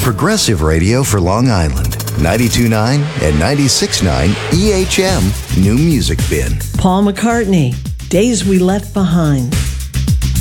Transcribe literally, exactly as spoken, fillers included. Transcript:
Progressive radio for Long Island. ninety-two point nine and ninety-six point nine E H M New Music Bin. Paul McCartney, Days We Left Behind.